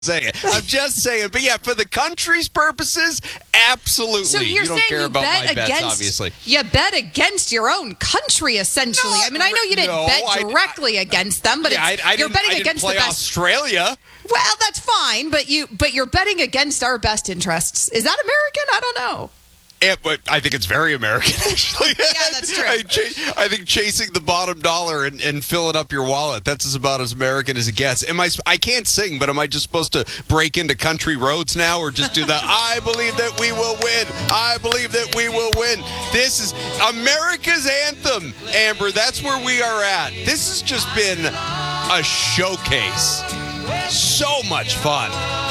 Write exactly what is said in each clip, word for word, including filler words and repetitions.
saying. I'm just saying. But yeah, for the country's purposes, absolutely. So you're you don't saying care you about bet my against, bets, obviously. You bet against your own country, essentially. No, I mean, I know you didn't no, bet I- directly I, against them, but yeah, it's, I, I you're didn't, betting I didn't against play the best. Australia. Well, that's fine, but you but you're betting against our best interests. Is that American? I don't know. It, but I think it's very American, actually. Yeah, that's true. I, ch- I think chasing the bottom dollar and, and filling up your wallet, that's about as American as it gets. Am I, I can't sing, but am I just supposed to break into country roads now or just do that? I believe that we will win. I believe that we will win. This is America's anthem, Amber. That's where we are at. This has just been a showcase. So much fun.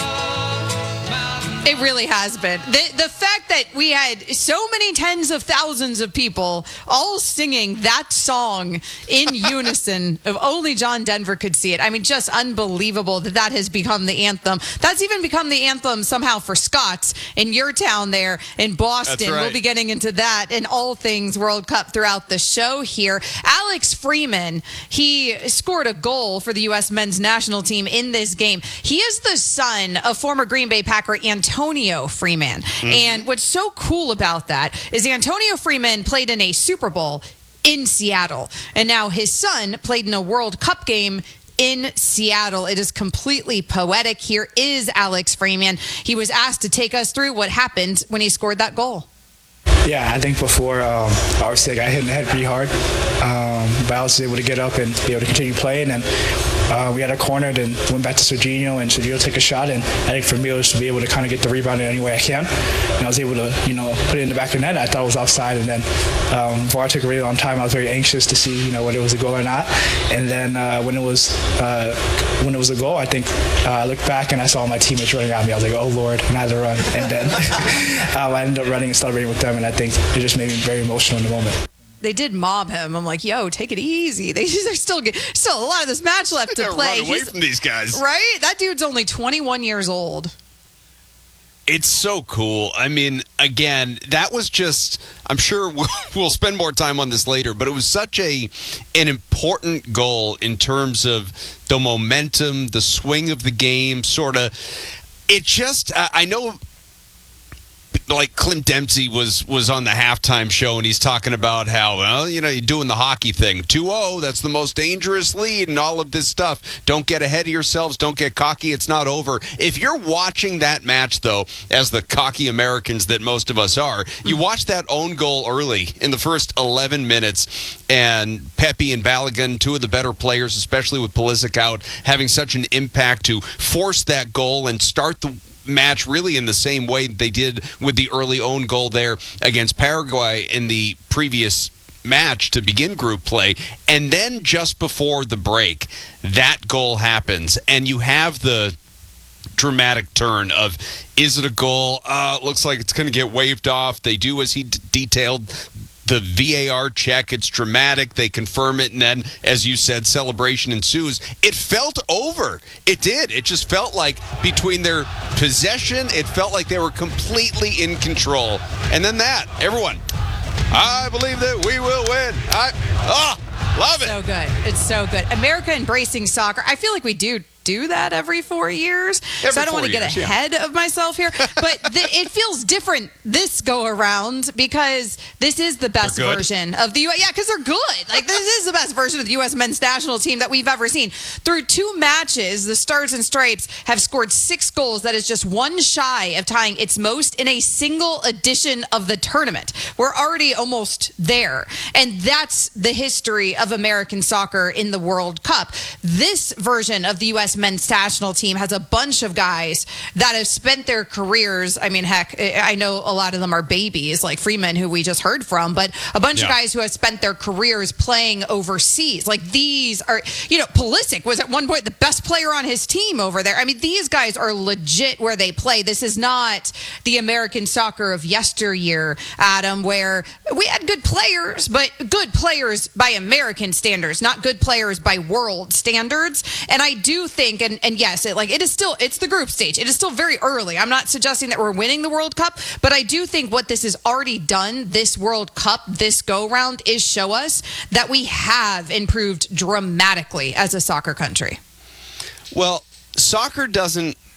It really has been. The the fact that we had so many tens of thousands of people all singing that song in unison, if only John Denver could see it. I mean, just unbelievable that that has become the anthem. That's even become the anthem somehow for Scots in your town there in Boston. That's right. We'll be getting into that and all things World Cup throughout the show here. Alex Freeman, he scored a goal for the U S men's national team in this game. He is the son of former Green Bay Packer Antonio Freeman. Mm-hmm. And what's so cool about that is Antonio Freeman played in a Super Bowl in Seattle. And now his son played in a World Cup game in Seattle. It is completely poetic. Here is Alex Freeman. He was asked to take us through what happened when he scored that goal. Yeah, I think before, um, obviously, I got hit in the head pretty hard, um, but I was able to get up and be able to continue playing, and uh, we had a corner, and went back to Serginho, and Serginho took a shot, and I think for me it was to be able to kind of get the rebound in any way I can, and I was able to, you know, put it in the back of the net. I thought it was offside, and then um, V A R took a really long time. I was very anxious to see, you know, whether it was a goal or not, and then uh, when it was uh, when it was a goal, I think uh, I looked back and I saw my teammates running at me. I was like, oh Lord, and I had to run, and then um, I ended up running and celebrating with them, and I think it just made me very emotional in the moment. They did mob him. I'm like, yo, take it easy. They, there's still still a lot of this match left to play. Run away He's, from these guys. Right? That dude's only twenty-one years old. It's so cool. I mean, again, that was just, I'm sure we'll, we'll spend more time on this later, but it was such a an important goal in terms of the momentum, the swing of the game, sort of. It just, I know, like Clint Dempsey was was on the halftime show, and he's talking about how, well, you know, you're doing the hockey thing. two oh, that's the most dangerous lead and all of this stuff. Don't get ahead of yourselves. Don't get cocky. It's not over. If you're watching that match, though, as the cocky Americans that most of us are, you watch that own goal early in the first eleven minutes, and Pepe and Balogun, two of the better players, especially with Pulisic out, having such an impact to force that goal and start the match really in the same way they did with the early own goal there against Paraguay in the previous match to begin group play. And then just before the break, that goal happens, and you have the dramatic turn of, is it a goal? Uh, looks like it's going to get waved off. They do as he d- detailed the V A R check. It's dramatic. They confirm it, and then, as you said, celebration ensues. It felt over. It did. It just felt like between their possession, it felt like they were completely in control. And then that, everyone, I believe that we will win. I, oh, love it. So good. It's so good. America embracing soccer. I feel like we do do that every four years. Every so I don't want to years, get yeah. ahead of myself here. But th- it feels different this go around because this is the best version of the U S. Yeah, because they're good. Like, this is the best version of the U S men's national team that we've ever seen. Through two matches, the Stars and Stripes have scored six goals. That is just one shy of tying its most in a single edition of the tournament. We're already almost there. And that's the history of American soccer in the World Cup. This version of the U S men's national team has a bunch of guys that have spent their careers. I mean, heck, I know a lot of them are babies, like Freeman, who we just heard from, but a bunch yeah. of guys who have spent their careers playing overseas. Like, these are, you know, Pulisic was at one point the best player on his team over there. I mean, these guys are legit where they play. This is not the American soccer of yesteryear, Adam, where we had good players, but good players by American standards, not good players by world standards. And I do think think, and, and yes, it like it is still, it's the group stage. It is still very early. I'm not suggesting that we're winning the World Cup, but I do think what this has already done, this World Cup, this go-round, is show us that we have improved dramatically as a soccer country. Well, soccer doesn't